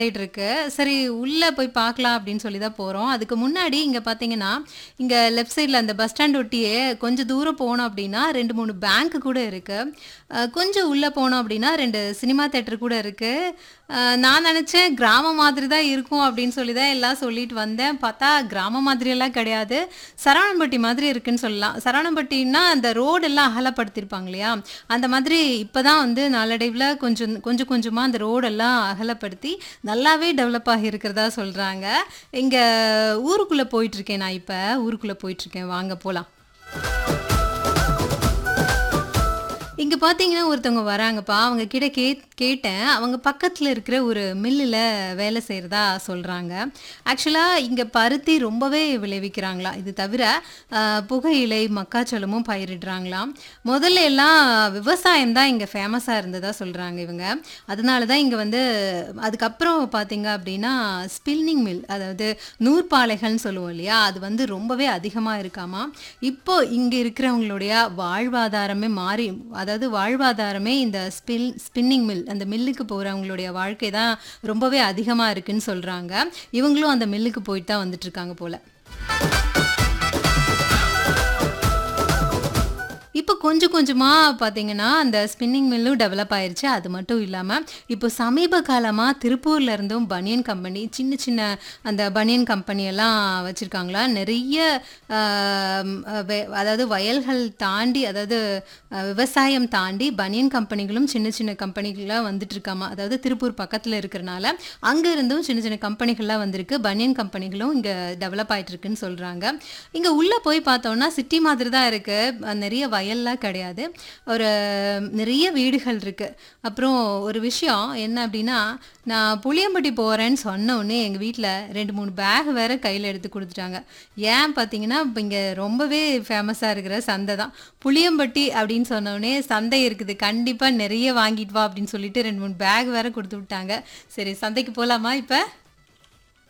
இருக்கு. சரி உள்ள போய் பார்க்கலாம் அப்படின்னு சொல்லி தான் போறோம். அதுக்கு முன்னாடி இங்க பார்த்தீங்கன்னா, இங்க லெஃப்ட் சைட்ல அந்த பஸ் ஸ்டாண்ட் ஒட்டியே கொஞ்சம் தூரம் போனோம் அப்படின்னா 2, 3 பேங்க் கூட இருக்கு. கொஞ்சம் உள்ள போனோம் அப்படின்னா 2 சினிமா தியேட்டர் கூட இருக்கு. நான் நெனச்சேன் கிராமம் மாதிரி தான் இருக்கும் அப்படின்னு சொல்லி தான் எல்லாம் சொல்லிட்டு வந்தேன். பார்த்தா கிராமம் மாதிரியெல்லாம் கிடையாது. சரவணம்பட்டி மாதிரி இருக்குன்னு சொல்லலாம். சரவணம்பட்டின்னா அந்த ரோடெல்லாம் அகலப்படுத்தியிருப்பாங்க இல்லையா? அந்த மாதிரி இப்ப தான் வந்து நாளடைவுல கொஞ்சம் கொஞ்சம் கொஞ்சமா அந்த ரோடெல்லாம் அகலப்படுத்தி நல்லாவே டெவலப் ஆகி இருக்கிறதா சொல்றாங்க. இங்க ஊருக்குள்ள போயிட்டுருக்கேன் நான் இப்ப. ஊருக்குள்ள போயிட்டுருக்கேன். வாங்க போலாம். இங்க பார்த்தீங்கன்னா, ஒருத்தவங்க வராங்கப்பா. அவங்க கிட்ட கேட்டேன். அவங்க பக்கத்துல இருக்கிற ஒரு மில்லுல வேலை செய்றதா சொல்றாங்க. ஆக்சுவலா இங்க பருத்தி ரொம்பவே விளைவிக்கிறாங்களாம். இது தவிர புகையிலை, மக்காச்சோளமும் பயிரிடுறாங்களாம். முதல்ல எல்லாம் விவசாயம் தான் இங்க ஃபேமஸா இருந்ததா சொல்றாங்க இவங்க. அதனால தான் இங்க வந்து அதுக்கப்புறம் பார்த்தீங்க அப்படின்னா, ஸ்பின்னிங் மில் அதாவது நூற்பாலைகள்னு சொல்லுவோம் இல்லையா? அது வந்து ரொம்பவே அதிகமா இருக்காமா. இப்போ இங்க இருக்கிறவங்களுடைய வாழ்வாதாரமே மாறி அதாவது வாழ்வாதாரமே இந்த ஸ்பின்னிங் மில் அந்த மில்லுக்கு போறவங்களுடைய வாழ்க்கை தான் ரொம்பவே அதிகமா இருக்குன்னு சொல்றாங்க. இவங்களும் அந்த மில்லுக்கு போயிட்டு தான் வந்துட்டு இருக்காங்க போல. இப்போ கொஞ்சம் கொஞ்சமா பார்த்தீங்கன்னா, அந்த ஸ்பின்னிங் மில்லும் டெவலப் ஆயிருச்சு. அது மட்டும் இல்லாம, இப்போ சமீப காலமா திருப்பூர்ல இருந்தும் பனியன் கம்பெனி சின்ன சின்ன அந்த பனியன் கம்பெனி எல்லாம் வச்சிருக்காங்களாம். நெறைய அ அதாவது வயல்கள் தாண்டி அதாவது விவசாயம் தாண்டி பனியன் கம்பெனிகளும் சின்ன சின்ன கம்பெனிகளா வந்துட்டு இருக்காமா. அதாவது திருப்பூர் பக்கத்துல இருக்கிறனால, அங்க இருந்தும் சின்ன சின்ன கம்பெனிகள்லாம் வந்திருக்கு. பனியன் கம்பெனிகளும் இங்க டெவலப் ஆயிட்டு இருக்குன்னு சொல்றாங்க. இங்க உள்ள போய் பார்த்தோம்னா, சிட்டி மாதிரி தான் இருக்கு. நெறைய வயல்லாம் கிடையாது. ஒரு நிறைய வீடுகள் இருக்கு. அப்புறம் ஒரு விஷயம் என்ன அப்படின்னா, நான் புளியம்பட்டி போறேன்னு சொன்ன உடனே எங்க வீட்ல 2, 3 பேக் வேற கையில எடுத்து குடுத்துட்டாங்க. ஏன் பார்த்தீங்கன்னா, இப்ப இங்க ரொம்பவே ஃபேமஸா இருக்கிற சந்தை தான். புளியம்பட்டி அப்படின்னு சொன்ன உடனே சந்தை இருக்குது. கண்டிப்பா நிறைய வாங்கிட்டு வா அப்படின்னு சொல்லிட்டு 2, 3 பேக் வேற குடுத்து விட்டாங்க. சரி சந்தைக்கு போலாமா இப்ப?